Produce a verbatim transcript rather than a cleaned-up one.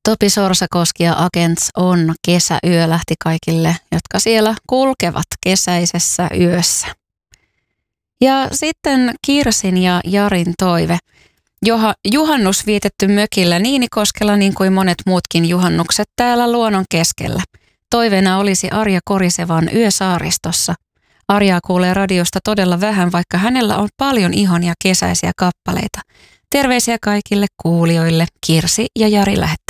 Topi Sorsakoski ja Agents on kesäyölähti kaikille, jotka siellä kulkevat kesäisessä yössä. Ja sitten Kirsin ja Jarin toive. Joha, juhannus vietetty mökillä Niinikoskella niin kuin monet muutkin juhannukset täällä luonnon keskellä. Toiveena olisi Arja Korisevan Yö saaristossa. Arjaa kuulee radiosta todella vähän, vaikka hänellä on paljon ihonia kesäisiä kappaleita. Terveisiä kaikille kuulijoille, Kirsi ja Jari lähettävät.